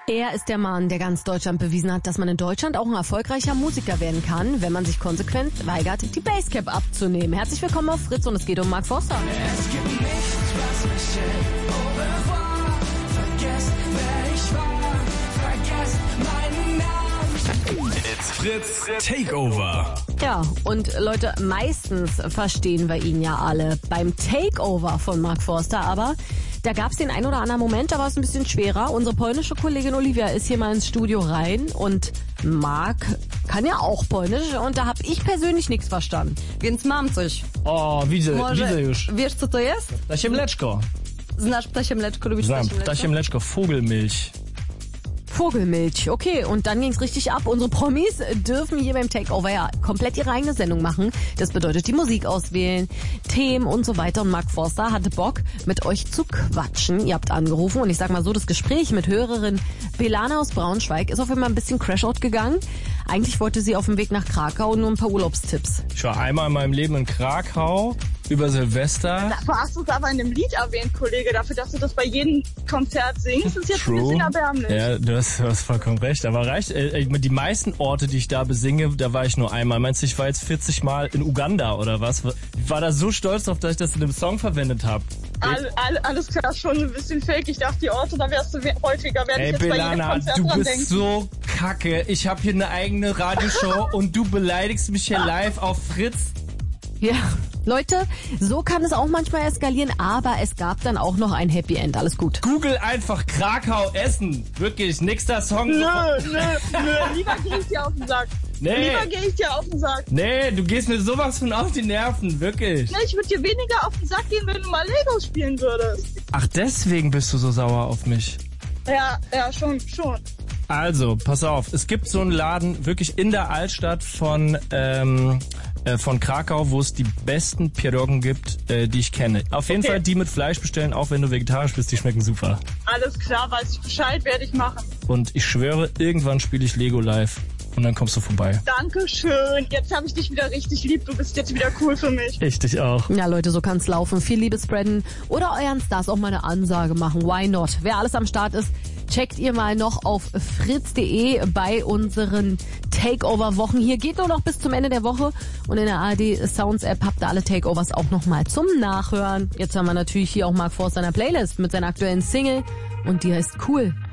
Er ist der Mann, der ganz Deutschland bewiesen hat, dass man in Deutschland auch ein erfolgreicher Musiker werden kann, wenn man sich konsequent weigert, die Basecap abzunehmen. Herzlich willkommen auf Fritz und es geht um Mark Forster. Es gibt nichts, was mich hält. Au revoir. Vergesst, wer ich war. Vergesst meinen Namen. It's Fritz Takeover. Ja, und Leute, meistens verstehen wir ihn ja alle beim Takeover von Mark Forster, aber da gab es den ein oder anderen Moment, da war es ein bisschen schwerer. Unsere polnische Kollegin Olivia ist hier mal ins Studio rein und Mark kann ja auch Polnisch und da habe ich persönlich nichts verstanden. Więc mam coś. O, widzę już. Wiesz co to jest? Ptasie mleczko. Znasz ptasie mleczko? Lubisz Znam, ptasie mleczko? ptasie mleczko, Vogelmilch. Vogelmilch, okay, und dann ging's richtig ab. Unsere Promis dürfen hier beim Takeover ja komplett ihre eigene Sendung machen. Das bedeutet die Musik auswählen, Themen und so weiter. Und Mark Forster hatte Bock, mit euch zu quatschen. Ihr habt angerufen und ich sag mal so, das Gespräch mit Hörerin Belana aus Braunschweig ist auf einmal ein bisschen Crashout gegangen. Eigentlich wollte sie auf dem Weg nach Krakau nur ein paar Urlaubstipps. Ich war einmal in meinem Leben in Krakau über Silvester. Du hast es aber in dem Lied erwähnt, Kollege, dafür, dass du das bei jedem Konzert singst, ist jetzt True. ein bisschen erbärmlich. Ja, du hast vollkommen recht. Aber reicht, die meisten Orte, die ich da besinge, da war ich nur einmal. Meinst du, ich war jetzt 40 Mal in Uganda oder was? Ich war da so stolz drauf, dass ich das in einem Song verwendet habe. Alles klar, schon ein bisschen fake. Ich dachte, die Orte, da wärst du häufiger, werde ich jetzt bei jedem Belana, Konzert du dran bist denken. so kacke. Ich habe hier eine eigene Radioshow und du beleidigst mich hier live auf Fritz. Ja, Leute, so kann es auch manchmal eskalieren, aber es gab dann auch noch ein Happy End. Alles gut. Google einfach Krakau Essen. Wirklich, nächster Song. Nö, lieber gehe ich dir auf den Sack. Nee. Lieber gehe ich dir auf den Sack. Nee, du gehst mir sowas von auf die Nerven, wirklich. Nee, ich würde dir weniger auf den Sack gehen, wenn du mal Lego spielen würdest. Ach, deswegen bist du so sauer auf mich. Ja, schon. Also, pass auf, es gibt so einen Laden wirklich in der Altstadt von Krakau, wo es die besten Pierogen gibt, die ich kenne. Auf jeden Fall die mit Fleisch bestellen, auch wenn du vegetarisch bist, die schmecken super. Alles klar, weiß ich Bescheid, werde ich machen. Und ich schwöre, irgendwann spiele ich Lego live und dann kommst du vorbei. Dankeschön, jetzt habe ich dich wieder richtig lieb, du bist jetzt wieder cool für mich. Ich dich auch. Ja, Leute, so kann's laufen. Viel Liebe spreaden oder euren Stars auch mal eine Ansage machen. Why not? Wer alles am Start ist, checkt ihr mal noch auf fritz.de bei unseren Takeover-Wochen. Hier geht nur noch bis zum Ende der Woche und in der ARD Sounds App habt ihr alle Takeovers auch nochmal zum Nachhören. Jetzt haben wir natürlich hier auch Mark Forster in der Playlist mit seiner aktuellen Single und die heißt Cool.